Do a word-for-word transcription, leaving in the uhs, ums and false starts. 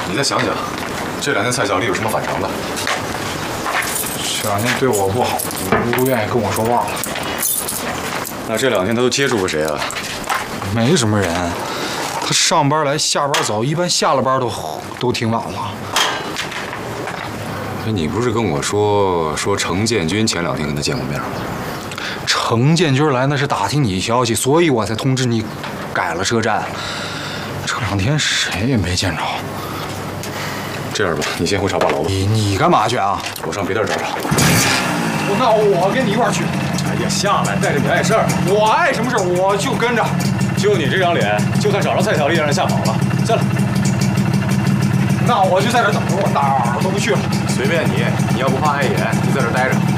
你再想想，这两天蔡小丽有什么反常的？ 这两天对我不好，不愿意跟我说话了。 那这两天他都接触过谁啊？ 没什么人，他上班来，下班早，一般下了班都都挺晚了。 哎，你不是跟我说说程建军前两天跟他见过面吗？ 程建军来那是打听你消息，所以我才通知你改了车站。这两天谁也没见着。 这样吧，你先回茶八楼吧。 你你干嘛去啊？ 我上别地儿找找。 那我跟你一块儿去。 哎呀，下来，带着你碍事儿。 我碍什么事？我就跟着。 就你这张脸，就算找着蔡小丽，让人吓跑了。下来。 那我就在这等着，我哪儿都不去了。 随便你，你要不怕碍眼，就在这待着。